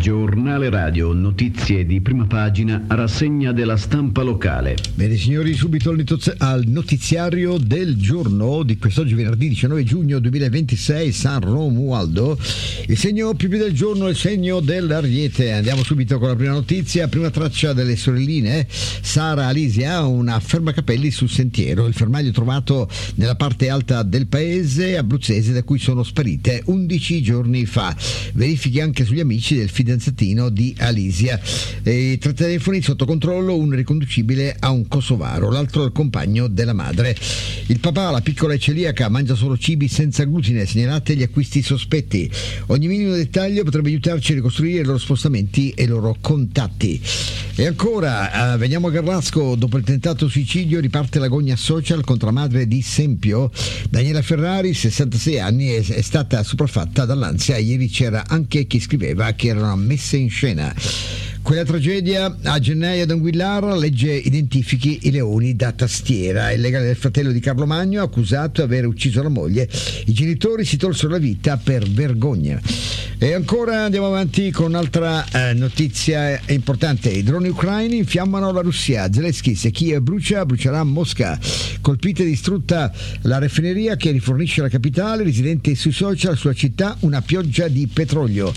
Giornale radio, notizie di prima pagina, rassegna della stampa locale. Bene signori, subito al notiziario del giorno di quest'oggi venerdì 19 giugno 2026, San Romualdo. Il segno più del giorno è il segno dell'Ariete. Andiamo subito con la prima notizia, prima traccia delle sorelline. Sara Alisia, una fermacapelli sul sentiero, il fermaglio trovato nella parte alta del paese abruzzese da cui sono sparite 11 giorni fa. Verifichi anche sugli amici del fidanzatino di Alisia. I tre telefoni sotto controllo, uno riconducibile a un kosovaro, l'altro al compagno della madre. Il papà, la piccola è celiaca, mangia solo cibi senza glutine, segnalate gli acquisti sospetti. Ogni minimo dettaglio potrebbe aiutarci a ricostruire i loro spostamenti e i loro contatti. E ancora, veniamo a Garrasco, dopo il tentato suicidio riparte l'agonia social contro la madre di Sempio. Daniela Ferrari, 66 anni, è stata sopraffatta dall'ansia. Ieri c'era anche chi scriveva che erano messe in scena. Quella tragedia a gennaio ad Anguillara, legge identifichi i leoni da tastiera. Il legale del fratello di Carlo Magno, accusato di aver ucciso la moglie. I genitori si tolsero la vita per vergogna. E ancora andiamo avanti con un'altra notizia importante. I droni ucraini infiammano la Russia. Zelensky, se Kiev brucerà Mosca. Colpita e distrutta la raffineria che rifornisce la capitale. Residenti sui social, sulla città una pioggia di petrolio.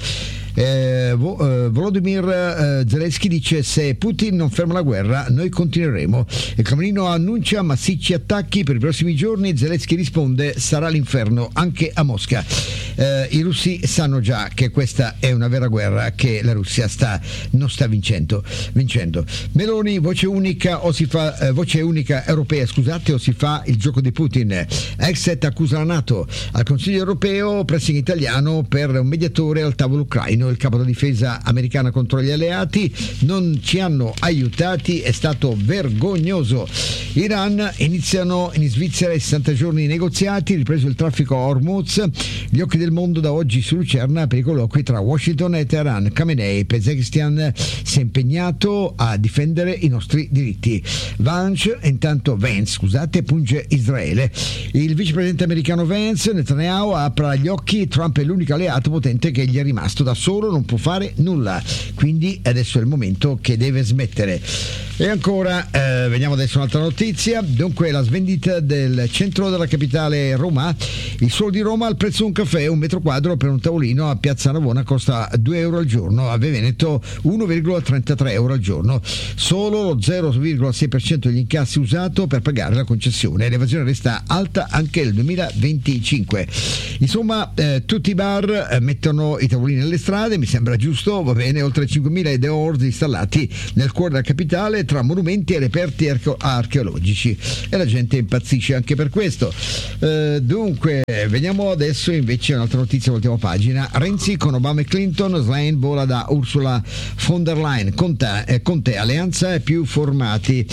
Volodymyr Zelensky dice: se Putin non ferma la guerra noi continueremo. Il Cremlino annuncia massicci attacchi per i prossimi giorni. Zelensky risponde: sarà l'inferno anche a Mosca. I russi sanno già che questa è una vera guerra che la Russia non sta vincendo. Meloni, voce unica europea, o si fa il gioco di Putin. Exet accusa la NATO. Al Consiglio europeo pressing italiano per un mediatore al tavolo ucraino. Il capo della difesa americana contro gli alleati: non ci hanno aiutati, è stato vergognoso. Iran, iniziano in Svizzera i 60 giorni di negoziati, ripreso il traffico a Hormuz. Gli occhi del mondo da oggi su Lucerna per i colloqui tra Washington e Teheran. Khamenei, Pezeshkian si è impegnato a difendere i nostri diritti. Vance punge Israele. Il vicepresidente americano Vance, Netanyahu apre gli occhi, Trump è l'unico alleato potente che gli è rimasto, da solo non può fare nulla, quindi adesso è il momento che deve smettere. E ancora veniamo adesso a un'altra notizia. Dunque, la svendita del centro della capitale Roma. Il Sole di Roma, al prezzo di un caffè, un metro quadro per un tavolino a Piazza Navona costa 2 euro al giorno, a Veneto 1,33 euro al giorno. Solo lo 0,6% degli incassi usato per pagare la concessione. L'evasione resta alta anche nel 2025. Insomma, tutti i bar mettono i tavolini nelle strade, mi sembra giusto, va bene. Oltre 5.000 dehors installati nel cuore della capitale, tra monumenti e reperti archeologici, e la gente impazzisce anche per questo. Dunque, veniamo adesso invece a un'altra notizia, voltiamo pagina. Renzi con Obama e Clinton, Schlein vola da Ursula von der Leyen, Conte alleanza e più formati.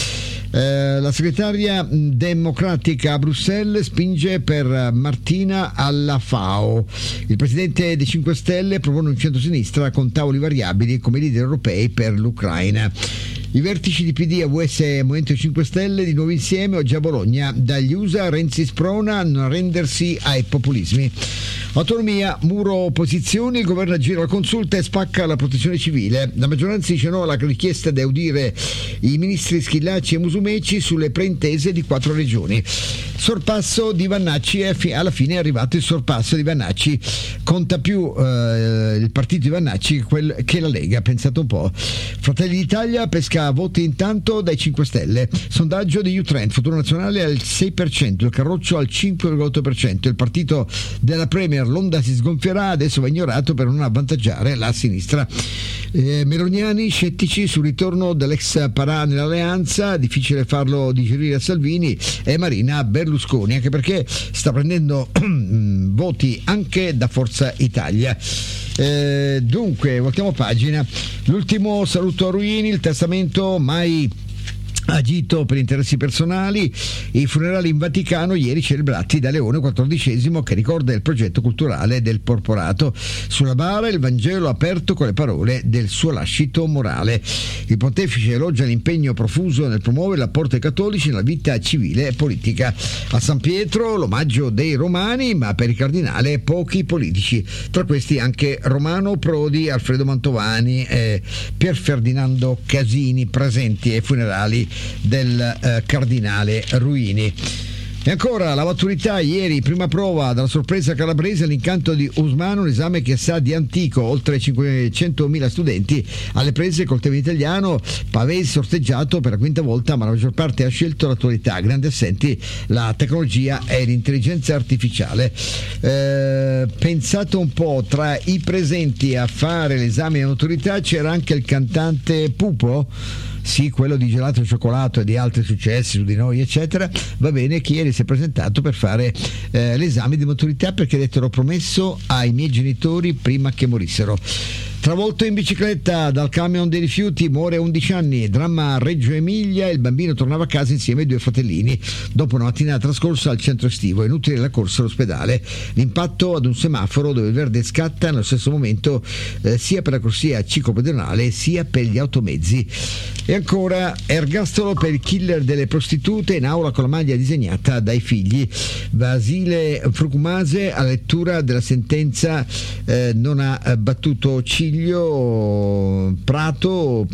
La segretaria democratica a Bruxelles spinge per Martina alla FAO. Il presidente dei 5 Stelle propone un centro-sinistra con tavoli variabili come leader europei per l'Ucraina. I vertici di PD, AVS e Movimento 5 Stelle di nuovo insieme oggi a Bologna. Dagli USA Renzi sprona a non arrendersi ai populismi. Autonomia, muro opposizioni, il governo aggira la consulta e spacca la protezione civile. La maggioranza dice no alla richiesta di audire i ministri Schillaci e Musumeci sulle preintese di 4 regioni. Sorpasso di Vannacci, alla fine è arrivato il sorpasso di Vannacci. Conta più il partito di Vannacci che la Lega, pensate un po'. Fratelli d'Italia pesca voti intanto dai 5 Stelle. Sondaggio di U-Trend, Futuro Nazionale al 6%, il Carroccio al 5,8%. Il partito della Premier l'onda si sgonfierà, adesso va ignorato per non avvantaggiare la sinistra. Meloniani scettici sul ritorno dell'ex Parà nell'alleanza, difficile farlo digerire a Salvini, e Marina Berlusconi, anche perché sta prendendo voti anche da Forza Italia. Dunque, voltiamo pagina. L'ultimo saluto a Ruini, il testamento mai agito per interessi personali. I funerali in Vaticano ieri celebrati da Leone XIV, che ricorda il progetto culturale del porporato. Sulla bara il Vangelo aperto con le parole del suo lascito morale. Il pontefice elogia l'impegno profuso nel promuovere l'apporto ai cattolici nella vita civile e politica. A San Pietro l'omaggio dei romani, ma per il cardinale pochi politici, tra questi anche Romano Prodi, Alfredo Mantovani e Pier Ferdinando Casini, presenti ai funerali del cardinale Ruini. E ancora la maturità ieri, prima prova dalla sorpresa calabrese, l'incanto di Usmano, un esame che sa di antico, oltre 500.000 studenti alle prese col tema italiano. Pavese sorteggiato per la quinta volta, ma la maggior parte ha scelto l'attualità, grandi assenti la tecnologia e l'intelligenza artificiale. Pensate un po', tra i presenti a fare l'esame di maturità c'era anche il cantante Pupo, sì, quello di Gelato e Cioccolato e di altri successi su di noi eccetera. Va bene, che ieri si è presentato per fare l'esame di maturità, perché ha detto: ero promesso ai miei genitori prima che morissero. Travolto in bicicletta dal camion dei rifiuti, muore a 11 anni, dramma a Reggio Emilia. Il bambino tornava a casa insieme ai due fratellini dopo una mattinata trascorsa al centro estivo. Inutile la corsa all'ospedale. L'impatto ad un semaforo dove il verde scatta nello stesso momento sia per la corsia ciclopedonale sia per gli automezzi. E ancora ergastolo per il killer delle prostitute, in aula con la maglia disegnata dai figli. Basile Frucumase, alla lettura della sentenza, non ha battuto ciglio. Prato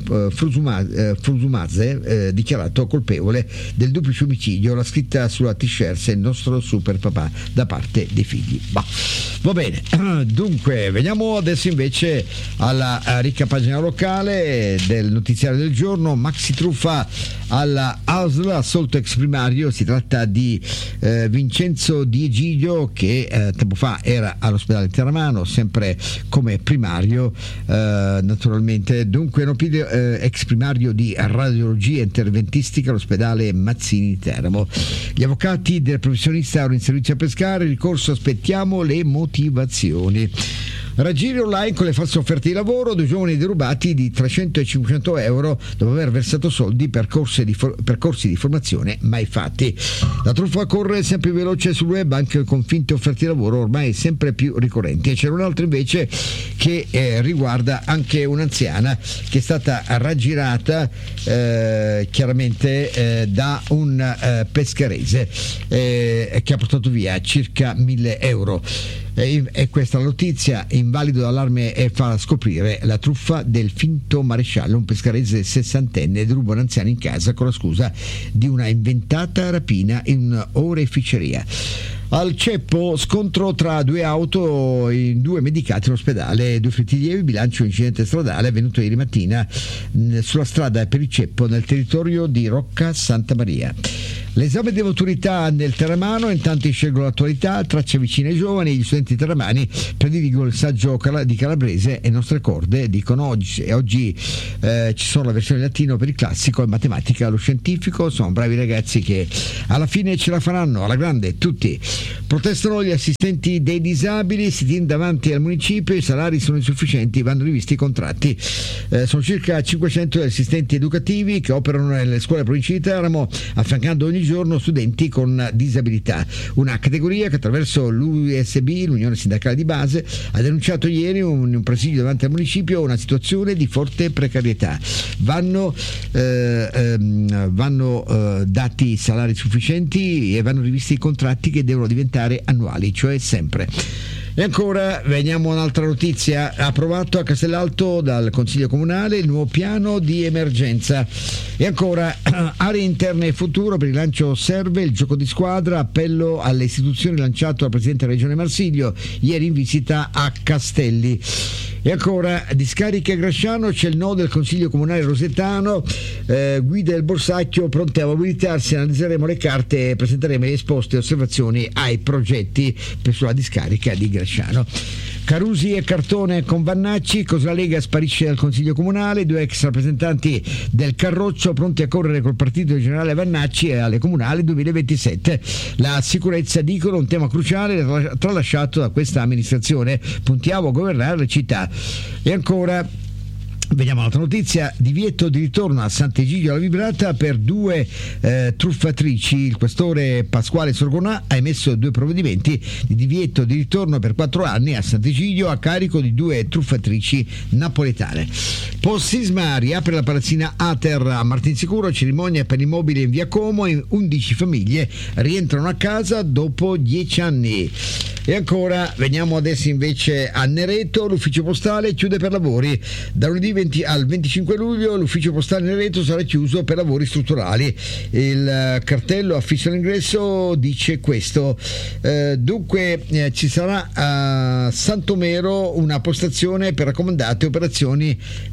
Frusumase, dichiarato colpevole del duplice omicidio. La scritta sulla t-shirt: il nostro super papà, da parte dei figli. Va bene, dunque veniamo adesso invece alla ricca pagina locale del notiziario del giorno. Maxi truffa alla ASL, assolto ex primario. Si tratta di Vincenzo Di Egidio, che tempo fa era all'ospedale di Terramano, sempre come primario, naturalmente. Dunque ex primario di radiologia interventistica all'ospedale Mazzini di Teramo. Gli avvocati del professionista erano in servizio a pescare. Ricorso, aspettiamo le motivazioni. Raggiri online con le false offerte di lavoro, 2 giovani derubati di 300 e 500 euro dopo aver versato soldi per corsi di formazione mai fatti. La truffa corre sempre più veloce sul web, anche con finte offerte di lavoro ormai sempre più ricorrenti. E c'era un altro invece che riguarda anche un'anziana che è stata raggirata chiaramente da un pescarese che ha portato via circa 1.000 euro. E questa la notizia. Invalido d'allarme e fa scoprire la truffa del finto maresciallo. Un pescarese 60enne deruba un anziano in casa con la scusa di una inventata rapina in oreficeria. Al ceppo, scontro tra 2 auto, in 2 medicati all'ospedale, 2 feriti lievi. Bilancio incidente stradale avvenuto ieri mattina sulla strada per il Ceppo, nel territorio di Rocca Santa Maria. L'esame di maturità nel Terramano, intanto scelgo l'attualità, traccia vicine ai giovani. Gli studenti terramani prediligono il saggio di Calabrese e Nostre Corde, dicono oggi ci sono la versione latino per il classico e matematica lo scientifico. Sono bravi ragazzi che alla fine ce la faranno alla grande tutti. Protestano gli assistenti dei disabili, si tiene davanti al municipio, i salari sono insufficienti, vanno rivisti i contratti. Sono circa 500 gli assistenti educativi che operano nelle scuole provinciali di Teramo, affiancando ogni giorno studenti con disabilità, una categoria che attraverso l'USB, l'Unione Sindacale di Base, ha denunciato ieri in un presidio davanti al municipio una situazione di forte precarietà. Vanno dati salari sufficienti e vanno rivisti i contratti che devono diventare annuali, cioè sempre. E ancora veniamo a un'altra notizia. Approvato a Castellalto dal Consiglio Comunale il nuovo piano di emergenza. E ancora aree interne e futuro per il lancio serve il gioco di squadra, appello alle istituzioni lanciato dal Presidente della Regione Marsiglio ieri in visita a Castelli. E ancora discariche Grasciano, c'è il no del Consiglio Comunale Rosetano, guida del Borsacchio pronte a mobilitarsi, analizzeremo le carte e presenteremo le esposte e osservazioni ai progetti sulla discarica di Grasciano. Carusi e cartone con Vannacci, cosa la Lega sparisce dal Consiglio Comunale, 2 ex rappresentanti del Carroccio pronti a correre col partito generale Vannacci e alle comunali 2027. La sicurezza, dicono, un tema cruciale tralasciato da questa amministrazione, puntiamo a governare le città. E ancora Vediamo un'altra notizia: divieto di ritorno a Sant'Egidio alla Vibrata per 2 truffatrici. Il questore Pasquale Sorgonà ha emesso 2 provvedimenti di divieto di ritorno per 4 anni a Sant'Egidio a carico di 2 truffatrici napoletane. Post sisma riapre la palazzina Ater a Martinsicuro, cerimonia per l'immobile in via Como, e 11 famiglie rientrano a casa dopo 10 anni. E ancora, veniamo adesso invece a Nereto, l'ufficio postale chiude per lavori. Da lunedì 20 al 25 luglio l'ufficio postale Nereto sarà chiuso per lavori strutturali. Il cartello affisso all'ingresso dice questo. Dunque ci sarà a Santomero una postazione per raccomandate operazioni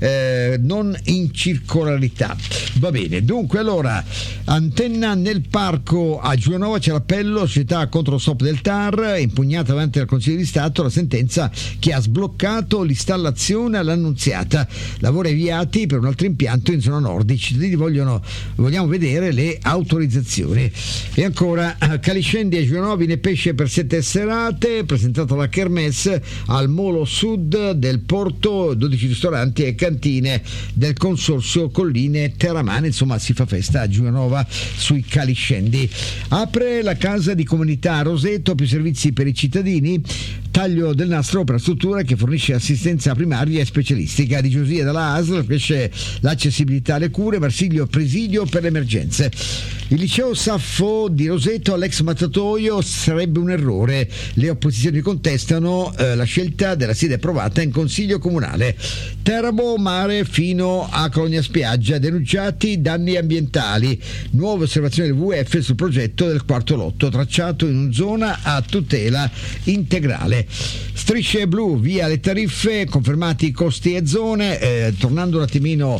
non in circolarità. Va bene, dunque allora, antenna nel parco a Giulianova, c'è l'appello società contro lo stop del TAR, impugnata davanti al Consiglio di Stato la sentenza che ha sbloccato l'installazione all'Annunziata. Lavori avviati per un altro impianto in zona nord. I cittadini vogliamo vedere le autorizzazioni. E ancora, Caliscendi e Giulianova ne pesce per 7 serate, presentata la Kermesse al Molo Sud del Porto, 12 ristoranti e cantine del Consorzio Colline Terramane. Insomma, si fa festa a Giulianova sui Caliscendi. Apre la casa di comunità a Roseto, più servizi per i cittadini. Taglio del nastro per la struttura che fornisce assistenza primaria e specialistica. Di Giosia dalla ASL cresce l'accessibilità alle cure. Marsiglio presidio per le emergenze. Il liceo Saffo di Roseto all'ex mattatoio sarebbe un errore. Le opposizioni contestano la scelta della sede approvata in consiglio comunale. Teramo mare fino a Colonia Spiaggia, denunciati danni ambientali. Nuove osservazioni del WWF sul progetto del quarto lotto, tracciato in una zona a tutela integrale. Strisce blu, via le tariffe, confermati costi e zone. Tornando un attimino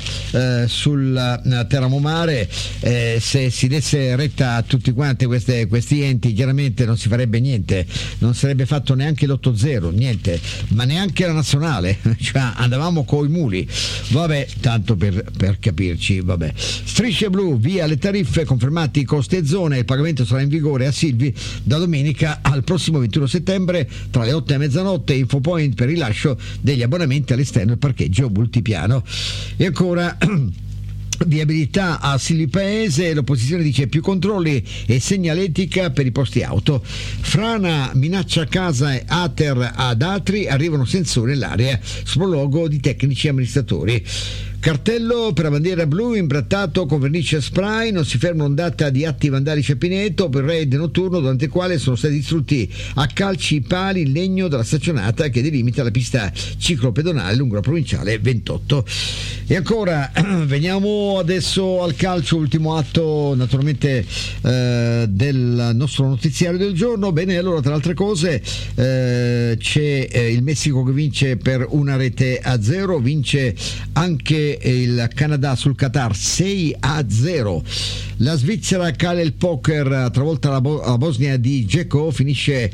sul Teramo mare, se si desse retta a tutti quanti questi enti, chiaramente non si farebbe niente, non sarebbe fatto neanche l'8-0, niente, ma neanche la nazionale, cioè andavamo coi muli. Vabbè, tanto per capirci, vabbè. Strisce blu, via le tariffe, confermati costi e zone. Il pagamento sarà in vigore a Silvi da domenica al prossimo 21 settembre tra le 8 e mezzanotte. Infopoint per rilascio degli abbonamenti all'esterno del parcheggio multipiano. E ancora viabilità a Silvi Paese, l'opposizione dice più controlli e segnaletica per i posti auto. Frana minaccia casa e Ater ad Atri, arrivano sensori nell'area, sopralluogo di tecnici e amministratori. Cartello per la bandiera blu imbrattato con vernice spray, non si ferma ondata di atti vandalici a Pineto per raid notturno durante il quale sono stati distrutti a calci i pali in legno della staccionata che delimita la pista ciclopedonale lungo la provinciale 28. E ancora veniamo adesso al calcio, ultimo atto naturalmente del nostro notiziario del giorno. Bene, allora tra le altre cose c'è il Messico che vince per 1-0, vince anche il Canada sul Qatar 6-0. La Svizzera cala il poker, travolta la Bosnia di Dzeko, finisce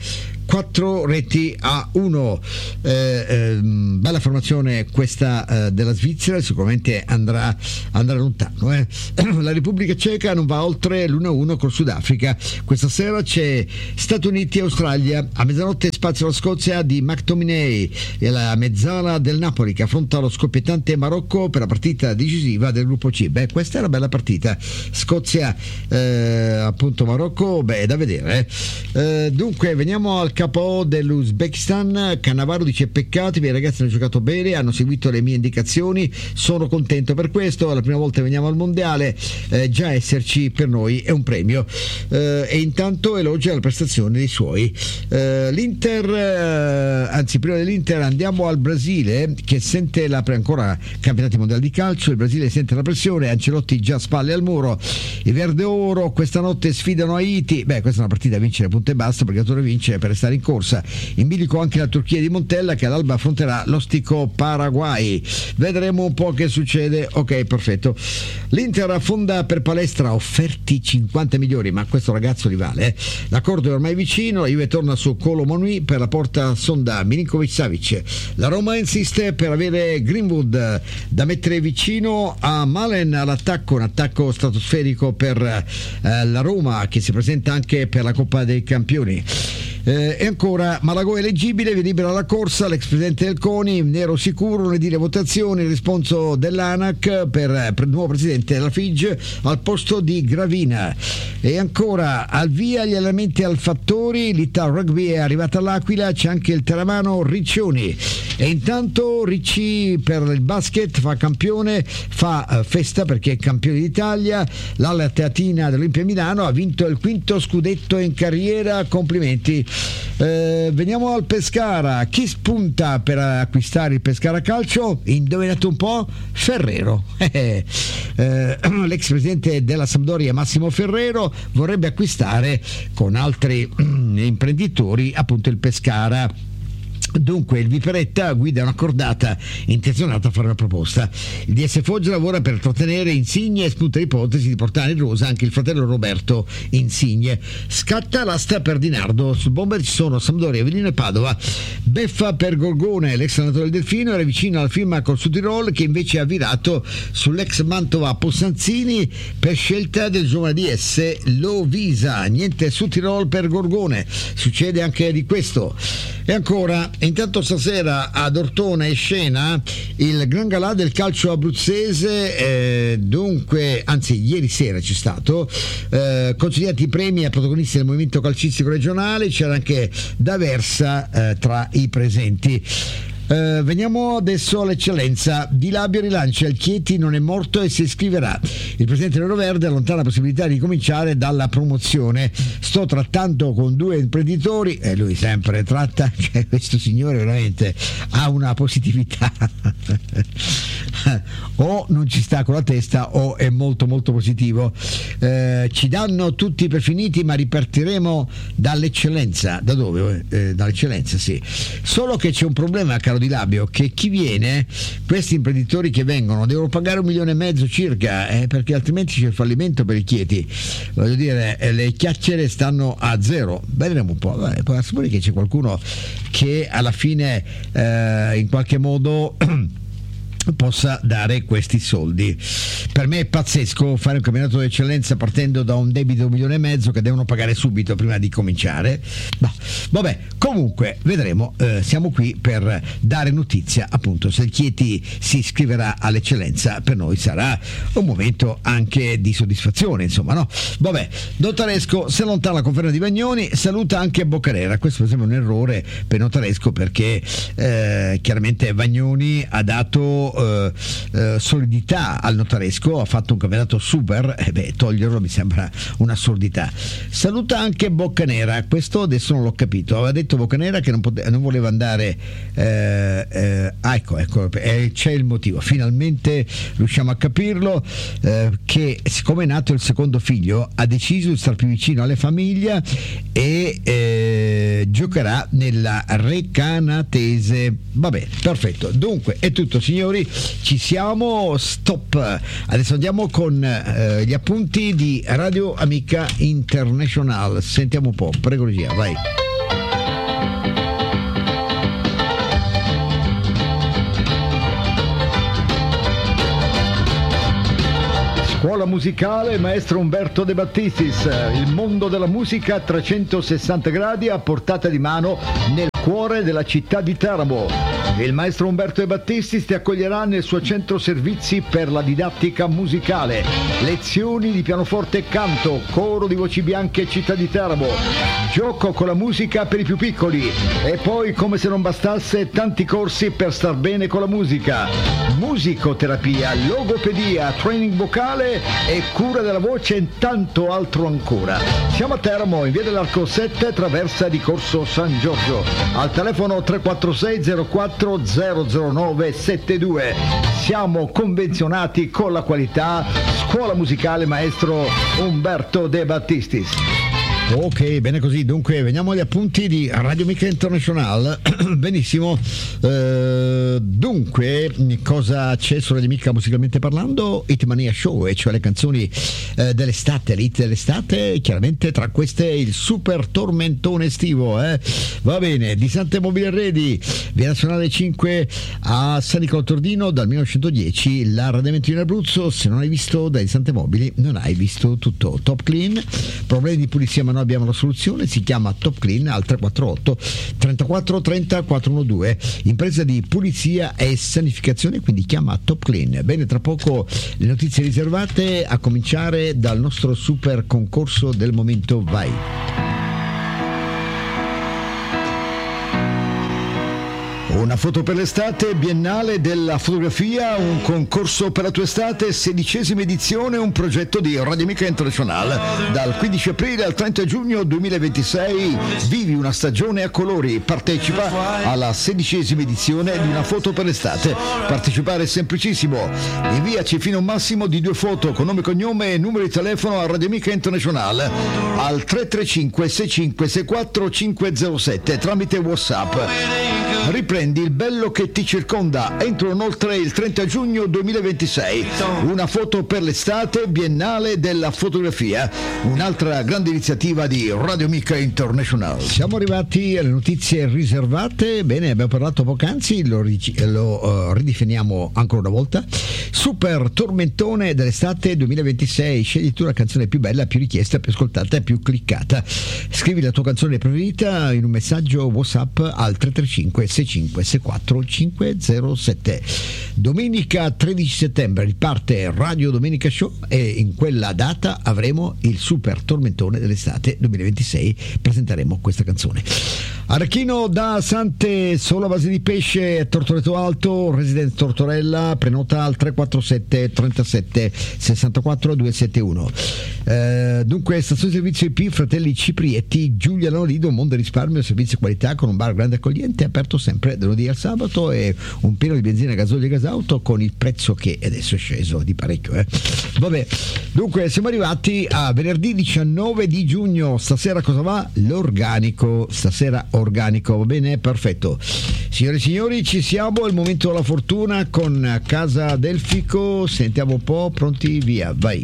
4-1. Bella formazione questa della Svizzera, sicuramente andrà lontano. La Repubblica Ceca non va oltre l'1-1 col Sudafrica. Questa sera c'è Stati Uniti e Australia. A mezzanotte spazio alla Scozia di McTominay e la mezzala del Napoli che affronta lo scoppiettante Marocco per la partita decisiva del gruppo C. Questa è una bella partita. Scozia appunto Marocco, è da vedere. Dunque veniamo al capo dell'Uzbekistan. Cannavaro dice peccato, i miei ragazzi hanno giocato bene, hanno seguito le mie indicazioni, sono contento per questo, è la prima volta che veniamo al mondiale, già esserci per noi è un premio. E intanto elogia la prestazione dei suoi. L'Inter, anzi prima dell'Inter andiamo al Brasile che sente ancora campionati mondiali di calcio, il Brasile sente la pressione, Ancelotti già spalle al muro. I Verde Oro questa notte sfidano Haiti, questa è una partita a vincere punto e basta perché Torre vince per restare in corsa. In bilico anche la Turchia di Montella che all'alba affronterà l'ostico Paraguay. Vedremo un po' che succede. Ok, perfetto. L'Inter affonda per Palestra, offerti 50 milioni, ma questo ragazzo li vale. L'accordo è ormai vicino, la Juve torna su Kolo Muani per la porta sonda Milinkovic-Savic. La Roma insiste per avere Greenwood da mettere vicino a Malen all'attacco, un attacco stratosferico per la Roma che si presenta anche per la Coppa dei Campioni. E ancora, Malagò è eleggibile, vi libera la corsa, l'ex presidente del CONI, nero sicuro, lunedì le votazioni, il responso dell'ANAC per il nuovo presidente della FIG al posto di Gravina. E ancora, al via gli allenamenti al Fattori, l'Ital Rugby è arrivata all'Aquila, c'è anche il teramano Riccioni. E intanto Ricci per il basket fa campione, fa festa perché è campione d'Italia, l'Alla Teatina dell'Olimpia Milano ha vinto il 5° scudetto in carriera, complimenti. Veniamo al Pescara, chi spunta per acquistare il Pescara Calcio? Indovinate un po'? Ferrero. L'ex presidente della Sampdoria Massimo Ferrero vorrebbe acquistare con altri imprenditori appunto il Pescara. Dunque il Viperetta guida una cordata intenzionata a fare una proposta. Il DS Foggia lavora per trattenere Insigne e spunta l'ipotesi di portare in rosa anche il fratello Roberto Insigne. Scatta l'asta per Di Nardo, sul bomber ci sono Sampdoria, Avellino e Padova. Beffa per Gorgone, l'ex allenatore del Delfino era vicino alla firma col Sudtirol, che invece ha virato sull'ex Mantova Possanzini per scelta del giovane DS Lovisa. Niente Sudtirol per Gorgone, succede anche di questo. E ancora, intanto stasera ad Ortona è scena il Gran Galà del calcio abruzzese, dunque, anzi ieri sera c'è stato, concediati i premi ai protagonisti del movimento calcistico regionale, c'era anche D'Aversa tra i presenti. Veniamo adesso all'eccellenza. Di Labio rilancia, il Chieti non è morto e si iscriverà. Il presidente Neuroverde allontana la possibilità di cominciare dalla promozione. Sto trattando con 2 imprenditori, e lui sempre tratta, cioè questo signore veramente ha una positività o non ci sta con la testa o è molto molto positivo. Ci danno tutti per finiti, ma ripartiremo dall'eccellenza. Da dove? Dall'eccellenza, sì. Solo che c'è un problema, caro Di Labio, che chi viene, questi imprenditori che vengono devono pagare 1,5 milioni circa, perché altrimenti c'è il fallimento per i Chieti. Voglio dire, le chiacchiere stanno a zero. Vedremo un po'. Può essere che c'è qualcuno che alla fine in qualche modo possa dare questi soldi. Per me è pazzesco fare un campionato d'eccellenza partendo da un debito 1,5 milioni che devono pagare subito prima di cominciare. Vabbè, comunque vedremo, siamo qui per dare notizia, appunto, se il Chieti si iscriverà all'eccellenza per noi sarà un momento anche di soddisfazione, insomma, no? Vabbè, Notaresco se allontana la conferma di Vagnoni, saluta anche Boccarera. Questo per esempio è un errore per Notaresco, perché chiaramente Vagnoni ha dato solidità al Notaresco, ha fatto un campionato super, toglierlo mi sembra un'assurdità. Saluta anche Boccanera, questo adesso non l'ho capito, aveva detto Boccanera che non voleva andare, ecco, c'è il motivo, finalmente riusciamo a capirlo, che siccome è nato il secondo figlio ha deciso di stare più vicino alle famiglie e giocherà nella Recanatese. Vabbè, perfetto, dunque è tutto signori, ci siamo, stop. Adesso andiamo con gli appunti di Radio Amica International. Sentiamo un po', prego regia, vai. Scuola musicale Maestro Umberto De Battistis, il mondo della musica a 360 gradi a portata di mano nel cuore della città di Teramo. Il maestro Umberto De Battistis ti accoglierà nel suo centro servizi per la didattica musicale, lezioni di pianoforte e canto, coro di voci bianche città di Teramo, gioco con la musica per i più piccoli e poi, come se non bastasse, tanti corsi per star bene con la musica, musicoterapia, logopedia, training vocale e cura della voce e tanto altro ancora. Siamo a Teramo, in via dell'Arco 7, traversa di Corso San Giorgio, al telefono 346 04 009 72. Siamo convenzionati con la qualità. Scuola musicale Maestro Umberto De Battistis. Ok, bene così. Dunque veniamo agli appunti di Radio Amica International. Benissimo. Dunque, cosa c'è su Radio Amica musicalmente parlando? Hitmania Show, e cioè le canzoni dell'estate, le hit dell'estate. Chiaramente tra queste il super tormentone estivo. Va bene, di Sante Mobili Arredi, via Nazionale 5 a San Nicola Tordino dal 1910. L'arredamento in Abruzzo, se non hai visto dai Sante Mobili non hai visto tutto. Top clean, problemi di pulizia manuale noi abbiamo la soluzione, si chiama Top Clean al 348 34 30 412, impresa di pulizia e sanificazione, quindi chiama Top Clean. Bene, tra poco le notizie riservate, a cominciare dal nostro super concorso del momento. Vai. Una foto per l'estate, Biennale della fotografia, un concorso per la tua estate, 16ª edizione, un progetto di Radio Amica International. Dal 15 aprile al 30 giugno 2026 vivi una stagione a colori, partecipa alla 16ª edizione di Una foto per l'estate. Partecipare è semplicissimo, inviaci fino a un massimo di 2 foto con nome, cognome e numero di telefono a Radio Amica International al 335 65 64 507 tramite WhatsApp. Riprendi il bello che ti circonda entro o oltre il 30 giugno 2026. Una foto per l'estate, Biennale della fotografia, un'altra grande iniziativa di Radio Amica International. Siamo arrivati alle notizie riservate. Bene, abbiamo parlato poc'anzi, lo ridefiniamo ancora una volta. Super tormentone dell'estate 2026. Scegli tu la canzone più bella, più richiesta, più ascoltata e più cliccata. Scrivi la tua canzone preferita in un messaggio WhatsApp al 335 65 64 507. Domenica 13 settembre riparte Radio Domenica Show e in quella data avremo il super tormentone dell'estate 2026. Presenteremo questa canzone. Arachino da Sante, solo a base di pesce, Tortoreto Alto, Residenza Tortorella, prenota al 347 37 64 271. Dunque, stazione servizio IP Fratelli Ciprietti, Giuliano Lido, Mondo Risparmio, servizio qualità con un bar grande accogliente, aperto sempre da lunedì al sabato, e un pieno di benzina, gasolio e gasauto con il prezzo che adesso è sceso di parecchio. Vabbè, dunque siamo arrivati a venerdì 19 di giugno. Stasera cosa va? L'organico. Stasera organico, va bene? Perfetto. Signore e signori, ci siamo, è il momento della fortuna con Casa Delfico. Sentiamo un po', pronti? Via, vai.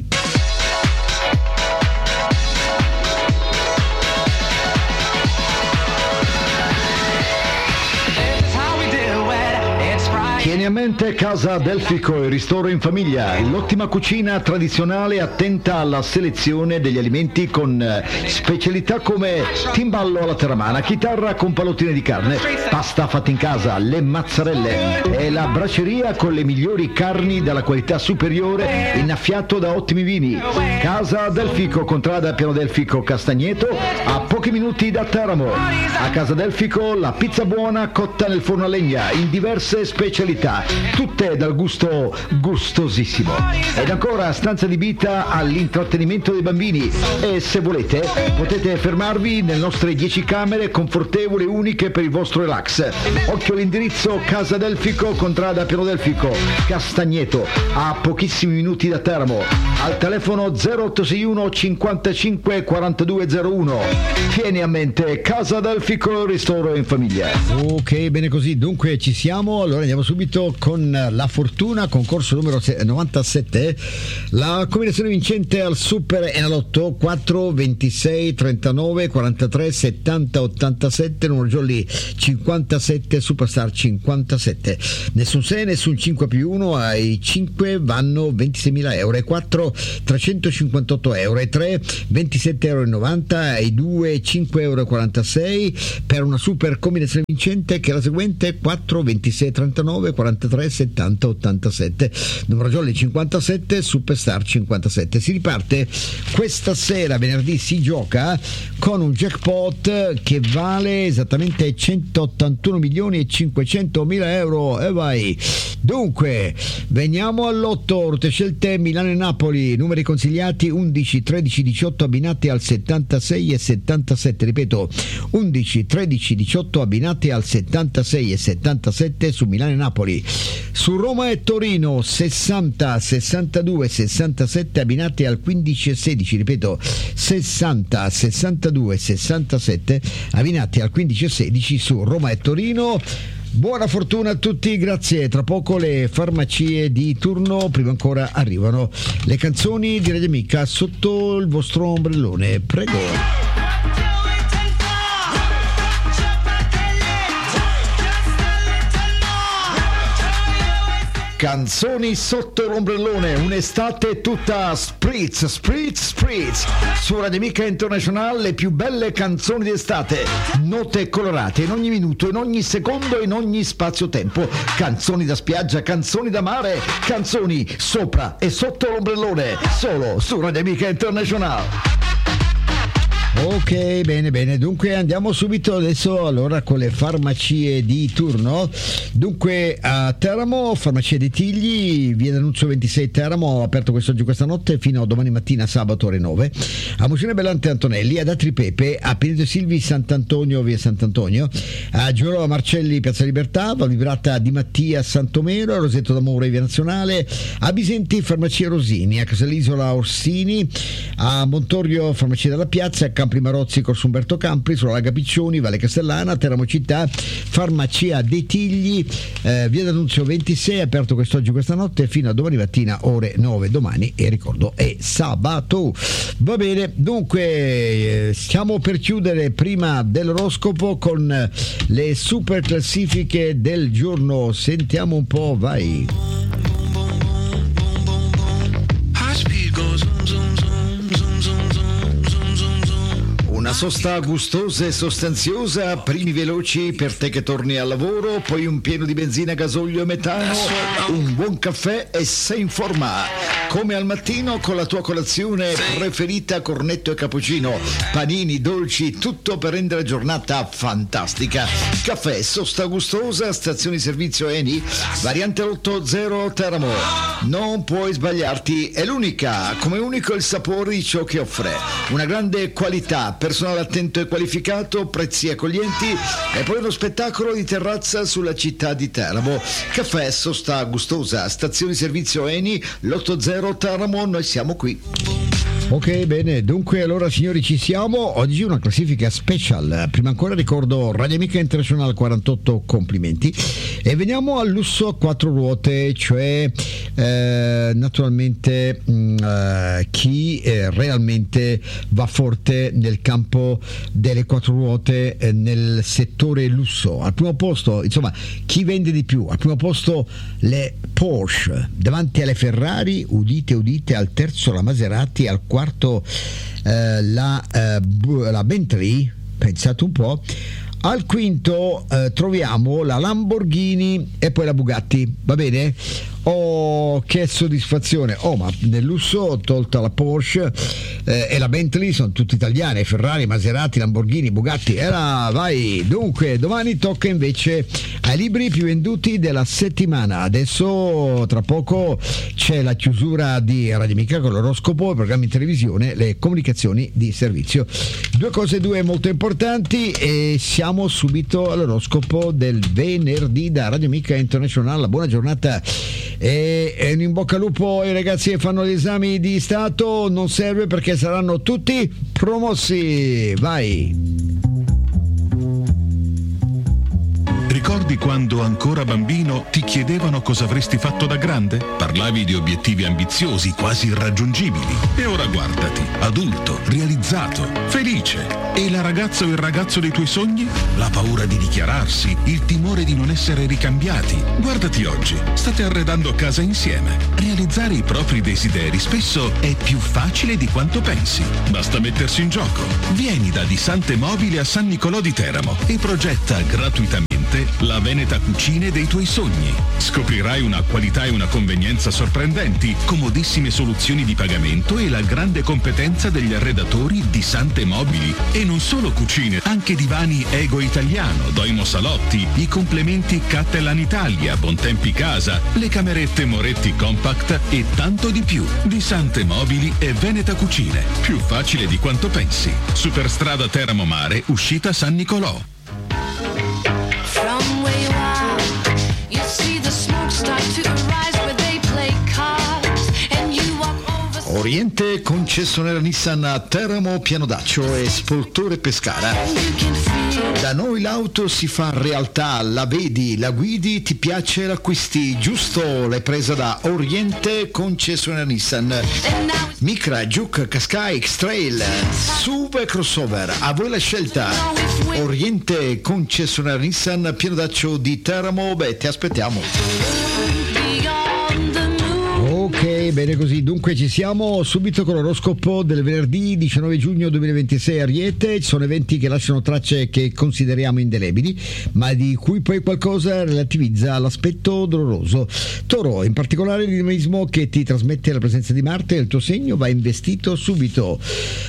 Tieni a mente Casa Delfico, il ristoro in famiglia, l'ottima cucina tradizionale attenta alla selezione degli alimenti con specialità come timballo alla terramana, chitarra con pallottine di carne, pasta fatta in casa, le mazzarelle e la braceria con le migliori carni dalla qualità superiore, innaffiato da ottimi vini. Casa Delfico, contrada Piano Delfico Castagneto, a pochi minuti da Teramo. A Casa Delfico la pizza buona cotta nel forno a legna in diverse specialità, tutte dal gusto gustosissimo. Ed ancora stanza adibita all'intrattenimento dei bambini, e se volete potete fermarvi nelle nostre 10 camere confortevoli e uniche per il vostro relax. Occhio all'indirizzo: Casa Delfico, contrada Piano Delfico Castagneto, a pochissimi minuti da Teramo, al telefono 0861 55 4201. Tieni a mente Casa Delfico, ristoro in famiglia. Ok, bene così. Dunque ci siamo, allora andiamo subito con la fortuna, concorso numero 97. La combinazione vincente al Super Enalotto 4 26 39 43 70 87, numero jolly 57, Superstar 57. Nessun 6, nessun 5 più 1, ai 5 vanno 26.000 euro, ai 4 358 euro, ai 3 27,90 euro, ai 2 5,46 euro, per una super combinazione vincente che è la seguente: 4 26 39 43 70 87, numero jolly 57, Superstar 57. Si riparte questa sera, venerdì, si gioca con un jackpot che vale esattamente 181 milioni e 500 mila euro. E vai. Dunque veniamo all'otto, rotte scelte Milano e Napoli, numeri consigliati 11 13 18 abbinati al 76 e 77, ripeto 11 13 18 abbinati al 76 e 77 su Milano e Napoli. Su Roma e Torino 60 62 67 abbinati al 15 e 16, ripeto 60 62 67 abbinati al 15 e 16 su Roma e Torino. Buona fortuna a tutti, grazie. Tra poco le farmacie di turno, prima ancora arrivano le canzoni di Radio Amica sotto il vostro ombrellone, prego. Canzoni sotto l'ombrellone, un'estate tutta spritz su Radio Amica International, le più belle canzoni d'estate, note colorate in ogni minuto, in ogni secondo, in ogni spazio-tempo, canzoni da spiaggia, canzoni da mare, canzoni sopra e sotto l'ombrellone, solo su Radio Amica International. Ok, bene, dunque andiamo subito adesso allora con le farmacie di turno. Dunque a Teramo, farmacia dei Tigli, via D'Annunzio 26 Teramo, aperto quest'oggi, questa notte fino a domani mattina sabato ore 9. A Musione Bellante Antonelli, ad Atri Pepe, a Pineto Silvi Sant'Antonio, via Sant'Antonio, a Giuro Marcelli Piazza Libertà, Val Vibrata di Mattia Santomero, a Rosetto d'Amore via Nazionale, a Bisenti farmacia Rosini, a Casalisola Orsini, a Montorio farmacia della Piazza, a Campri Marozzi, Corso Umberto Campri, sulla Laga Piccioni, Valle Castellana, Teramo Città, farmacia dei Tigli, via D'Annunzio 26, aperto quest'oggi, questa notte fino a domani mattina ore 9, domani, e ricordo è sabato. Va bene, dunque stiamo per chiudere prima dell'oroscopo con le super classifiche del giorno. Sentiamo un po', vai. Una sosta gustosa e sostanziosa, primi veloci per te che torni al lavoro, poi un pieno di benzina, gasolio e metano, un buon caffè e sei in forma. Come al mattino con la tua colazione preferita, cornetto e cappuccino, panini, dolci, tutto per rendere la giornata fantastica. Caffè, sosta gustosa, stazione di servizio Eni, variante 80 Teramo. Non puoi sbagliarti, è l'unica, come unico il sapore di ciò che offre. Una grande qualità, personale attento e qualificato, prezzi accoglienti e poi uno spettacolo di terrazza sulla città di Teramo. Caffè, sosta gustosa, stazione di servizio Eni, l'80 Teramo, noi siamo qui. Ok, bene, dunque allora signori ci siamo, oggi una classifica special. Prima ancora ricordo Radio Amica International 48 complimenti e veniamo al lusso a 4 ruote, cioè naturalmente chi realmente va forte nel campo delle 4 ruote nel settore lusso. Al primo posto, insomma, chi vende di più? Al primo posto le Porsche, davanti alle Ferrari, udite, al terzo la Maserati, al quarto la Bentley, pensate un po', al quinto troviamo la Lamborghini e poi la Bugatti, va bene? Oh, che soddisfazione! Oh, ma nel lusso, tolta la Porsche e la Bentley, sono tutte italiane, Ferrari, Maserati, Lamborghini, Bugatti, vai! Dunque, domani tocca invece ai libri più venduti della settimana. Adesso, tra poco, c'è la chiusura di Radio Amica con l'oroscopo, i programmi in televisione, le comunicazioni di servizio. Due molto importanti e siamo subito all'oroscopo del venerdì da Radio Amica International. Buona giornata e in bocca al lupo ai ragazzi che fanno gli esami di Stato, non serve perché saranno tutti promossi. Vai! Ricordi quando ancora bambino ti chiedevano cosa avresti fatto da grande? Parlavi di obiettivi ambiziosi, quasi irraggiungibili. E ora guardati, adulto, realizzato, felice. E la ragazza o il ragazzo dei tuoi sogni? La paura di dichiararsi, il timore di non essere ricambiati. Guardati oggi, state arredando casa insieme. Realizzare i propri desideri spesso è più facile di quanto pensi. Basta mettersi in gioco. Vieni da Di Sante Mobili a San Nicolò di Teramo e progetta gratuitamente la Veneta Cucine dei tuoi sogni. Scoprirai una qualità e una convenienza sorprendenti, comodissime soluzioni di pagamento e la grande competenza degli arredatori Di Sante Mobili. E non solo cucine, anche divani Ego Italiano, Doimo Salotti, i complementi Cattelan Italia, Bontempi Casa, le camerette Moretti Compact e tanto di più. Di Sante Mobili e Veneta Cucine. Più facile di quanto pensi. Superstrada Teramo Mare, uscita San Nicolò. Oriente, concessionaria Nissan a Teramo, Pianodaccio e Spoltore Pescara. Da noi l'auto si fa realtà, la vedi, la guidi, ti piace, l'acquisti, giusto? L'hai presa da Oriente, concessionaria Nissan. Micra, Juke, Qashqai, X-Trail, SUV e crossover, a voi la scelta. Oriente, concessionaria Nissan, Pianodaccio di Teramo, ti aspettiamo. bene così. Dunque ci siamo subito con l'oroscopo del venerdì 19 giugno 2026 Ariete. Ci sono eventi che lasciano tracce che consideriamo indelebili, ma di cui poi qualcosa relativizza l'aspetto doloroso. Toro, in particolare il dinamismo che ti trasmette la presenza di Marte e il tuo segno va investito subito.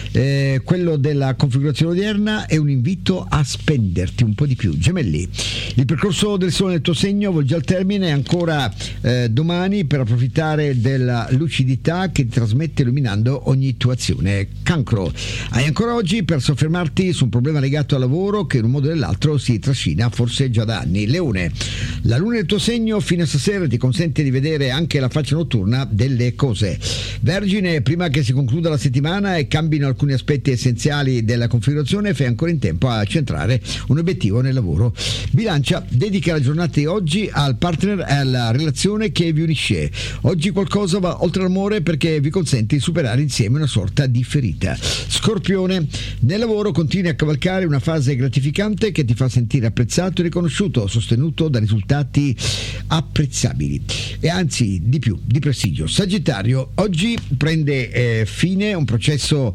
Quello della configurazione odierna è un invito a spenderti un po' di più. Gemelli, il percorso del sole nel tuo segno volge al termine ancora domani per approfittare della lucidità che ti trasmette illuminando ogni tua azione. Cancro, hai ancora oggi per soffermarti su un problema legato al lavoro che in un modo o nell'altro si trascina forse già da anni. Leone, la luna nel tuo segno fino a stasera ti consente di vedere anche la faccia notturna delle cose. Vergine, prima che si concluda la settimana e cambino alcuni aspetti essenziali della configurazione, fai ancora in tempo a centrare un obiettivo nel lavoro. Bilancia, dedica la giornata di oggi al partner e alla relazione che vi unisce. Oggi qualcosa va oltre l'amore perché vi consente di superare insieme una sorta di ferita. Scorpione, nel lavoro continui a cavalcare una fase gratificante che ti fa sentire apprezzato e riconosciuto, sostenuto da risultati apprezzabili e anzi di più, di prestigio. Sagittario, oggi prende fine un processo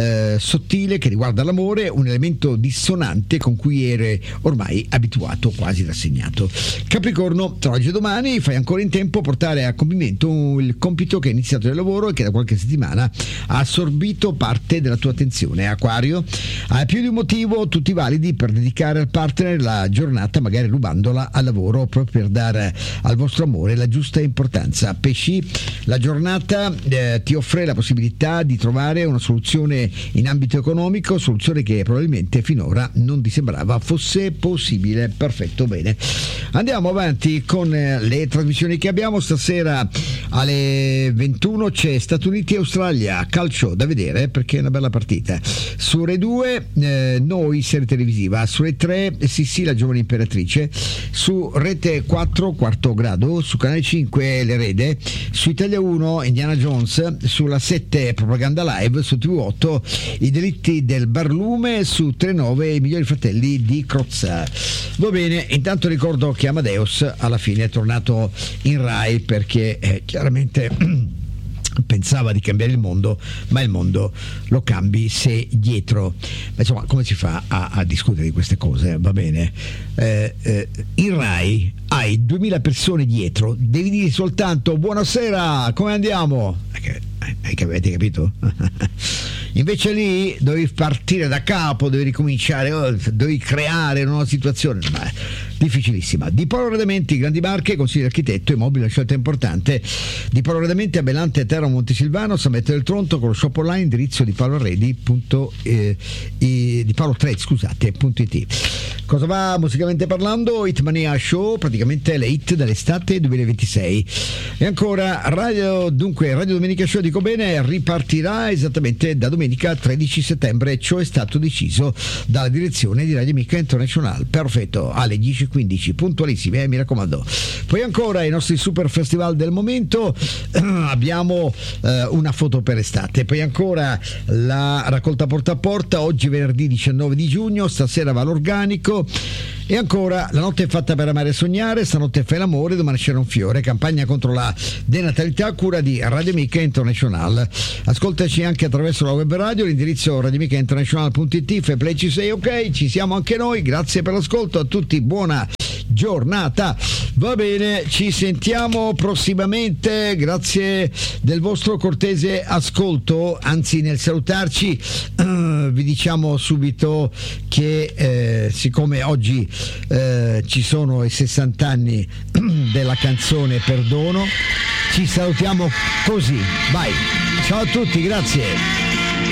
sottile che riguarda l'amore, un elemento dissonante con cui eri ormai abituato, quasi rassegnato. Capricorno, tra oggi e domani fai ancora in tempo a portare a compimento il compito che è iniziato nel lavoro e che da qualche settimana ha assorbito parte della tua attenzione. Acquario, hai più di un motivo, tutti validi, per dedicare al partner la giornata, magari rubandola al lavoro proprio per dare al vostro amore la giusta importanza. Pesci, la giornata ti offre la possibilità di trovare una soluzione in ambito economico, soluzione che probabilmente finora non ti sembrava fosse possibile. Perfetto, bene. Andiamo avanti con le trasmissioni che abbiamo. Stasera alle 21 c'è Stati Uniti e Australia, calcio da vedere perché è una bella partita. Su Rai 2 Noi, serie televisiva. Su Rai 3 Sissi, la giovane imperatrice. Su Rete 4 Quarto Grado. Su Canale 5 L'Erede. Su Italia 1 Indiana Jones. Sulla 7 Propaganda Live. Su TV8 I delitti del Barlume. Su 3-9 I migliori fratelli di Crozza. Va bene, intanto ricordo che Amadeus alla fine è tornato in Rai perché chiaramente pensava di cambiare il mondo, ma il mondo lo cambi se dietro. Ma insomma, come si fa a discutere di queste cose? Va bene, in Rai hai 2000 persone dietro, devi dire soltanto buonasera, come andiamo? Avete capito? Invece lì dovevi partire da capo, dovevi ricominciare, dovevi creare una nuova situazione. Ma difficilissima. Di Paolo Arredamenti, grandi marche, consiglio architetto, immobile, una scelta importante. Di Paolo Arredamenti a Belante, Teramo, Montesilvano, San Metto del Tronto, con lo shop online, indirizzo di paoloarredi.it. Cosa va musicalmente parlando? Hitmania Show, praticamente le hit dell'estate 2026. E ancora Radio Domenica Show, dico bene, ripartirà esattamente da domenica 13 settembre, ciò è stato deciso dalla direzione di Radio Amica International. Perfetto, alle 10:15 puntualissime, mi raccomando. Poi ancora i nostri super festival del momento, abbiamo una foto per estate, poi ancora la raccolta porta a porta, oggi venerdì 19 di giugno, stasera va l'organico. E ancora la notte è fatta per amare e sognare, stanotte fai l'amore, domani c'era un fiore, campagna contro la denatalità a cura di Radio Amica International. Ascoltaci anche attraverso la web radio, l'indirizzo radioamicainternational.it, fai play, ci sei, ok, ci siamo anche noi, grazie per l'ascolto a tutti, buona giornata. Va bene, ci sentiamo prossimamente, grazie del vostro cortese ascolto. Anzi, nel salutarci vi diciamo subito che siccome oggi ci sono i 60 anni della canzone Perdono, ci salutiamo così. Vai, ciao a tutti, grazie.